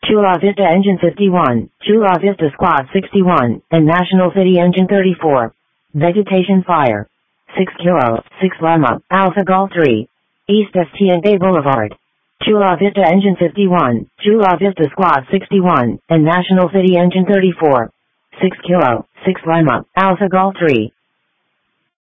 Chula Vista Engine 51, Chula Vista Squad 61, and National City Engine 34. Vegetation Fire. 6 Kilo, 6 Lima, Alpha Golf 3. East Estiente Boulevard. Chula Vista Engine 51, Chula Vista Squad 61, and National City Engine 34. 6 Kilo, 6 Lima, Alpha Golf 3.